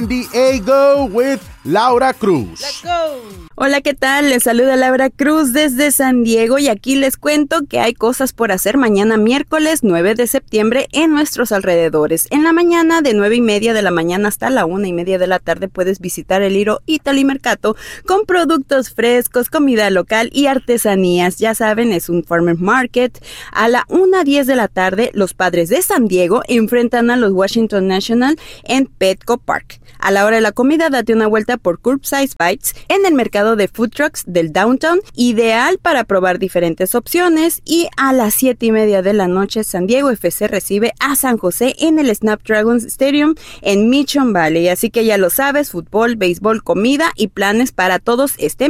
Diego with Laura Cruz. Let's go. Hola, ¿qué tal? Les saluda Laura Cruz desde San Diego y aquí les cuento que hay cosas por hacer mañana miércoles 9 de septiembre en nuestros alrededores. En la mañana de 9:30 de la mañana hasta la 1:30 de la tarde puedes visitar el Little Italy Mercato con productos frescos, comida local y artesanías. Ya saben, es un farmer market. A la 1:10 de la tarde, los Padres de San Diego enfrentan a los Washington National en Petco Park. A la hora de la comida, date una vuelta por Curbside Bites en el mercado de food trucks del downtown, ideal para probar diferentes opciones. Y a las 7:30 de la noche, San Diego FC recibe a San José en el Snapdragon Stadium en Mission Valley. Así que ya lo sabes, fútbol, béisbol, comida y planes para todos este